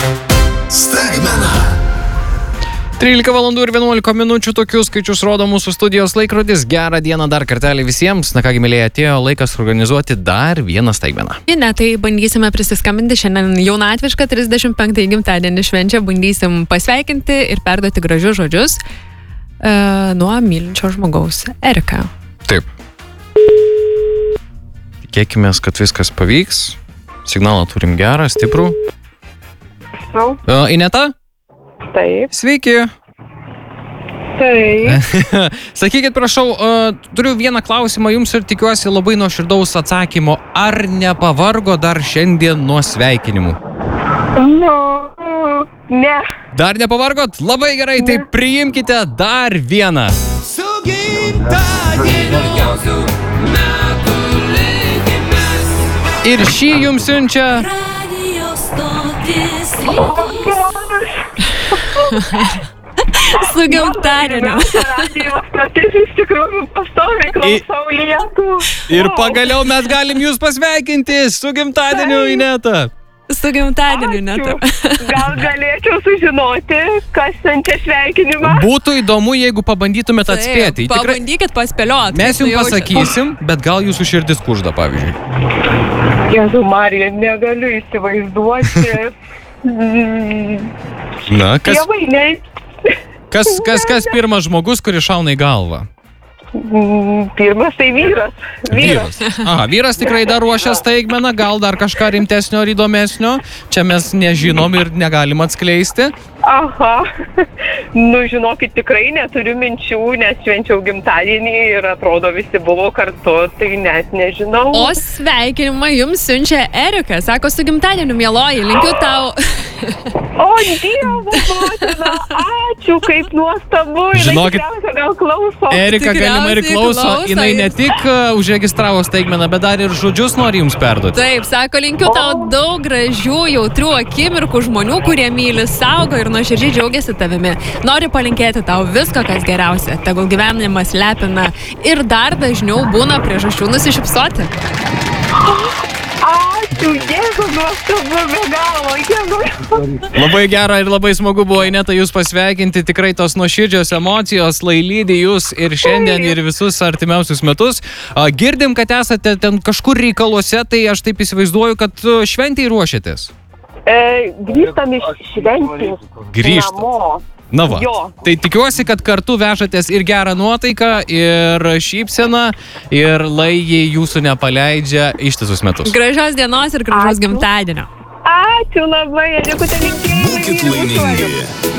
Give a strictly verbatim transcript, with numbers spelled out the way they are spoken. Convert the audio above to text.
Staigmena. trylika valandų ir vienuolika minučių, tokius skaičius rodo mūsų studijos laikrodis. Gerą dieną dar kartelį visiems. Na kągi, mėlyje, atėjo laikas organizuoti dar vieną staigmeną. Ne, tai bandysime prisiskambinti. Šiandien jaunatvišką trisdešimt penktąjį gimtadienį švenčia. Bandysim pasveikinti ir perduoti gražius žodžius e, nuo mylinčio žmogaus. Erika. Taip. Tikėkime, kad viskas pavyks. Signalą turim gerą, stiprų. Au. E, Ineta? Taip. Sveiki. Taip. Sakykit, prašau, uh, turiu vieną klausimą jums ir tikiuosi labai nuoširdaus atsakymo. Ar nepavargo dar šiandien nuo sveikinimų? Nu, ne. Dar nepavargot? Labai gerai, tai priimkite dar vieną. Su gimtadieniu. Ir šį jums siunčia... Su gimtadieniu. Radijos iš tikrųjų pastoviai klausau lietų. Ir pagaliau mes galim jūs pasveikinti su gimtadieniu, Ineta. Su gimtadieniu, net. Gal galėčiau sužinoti, kas siunčia sveikinimą? Būtų įdomu, jeigu pabandytumėt atspėti. Taip, pabandykit paspėliot. Mes jums pasakysim, bet gal jūsų širdis kužda, pavyzdžiui. Jėzau Marija, negaliu įsivaizduoti. Na, kas, Dievai, ne. kas, kas, kas pirmas žmogus, kuris šauna į galvą? Pirmas tai vyras. Vyras. Aha, vyras tikrai dar ruošia staigmeną, gal dar kažką rimtesnio ir įdomesnio. Čia mes nežinom ir negalim atskleisti. Aha. Nu, žinokit, tikrai neturiu minčių, nes švenčiau gimtadienį ir atrodo visi buvo kartu, tai net nežinau. O sveikinimą jums siunčia Erika. Sako, su gimtadieniu, mieloji, linkiu tau. O, Dievo motina, ačiū, kaip nuostabu. Žinokit, Jinai gal klauso. Erika Tikriausiai galima ir klauso. klauso, Jinai ne jis- tik uh, užregistravo staigmeną, bet dar ir žodžius nori jums perduoti. Taip, sako, linkiu tau daug gražių, jautrių akimirkų žmonių, kurie myli, saugo ir nuoširdžiai džiaugiasi tavimi. Noriu palinkėti tau visko, kas geriausia. Tegul gyvenimas lepina ir dar dažniau būna priežasčių nusišypsoti. Ačiū, Jėzau, nuostabu, be galo. Jėzau. Labai gera ir labai smagu buvo, Ineta, jūs pasveikinti. Tikrai tos nuoširdžios emocijos lai lydi jūs ir šiandien, ir visus artimiausius metus. A, girdim, kad esate ten kažkur reikaluose, tai aš taip įsivaizduoju, kad uh, šventei ruošiatės. E, grįžtam iš šventės Grįžtat. namo. Na va, Jo. tai tikiuosi, kad kartu vežatės ir gerą nuotaiką, ir šypseną, ir lai jie jūsų nepaleidžia ištisus metus. Gražios dienos ir gražos Ačiū. gimtadienio. Ačiū labai, Erikute, linkėjimai. Būkit laimingi.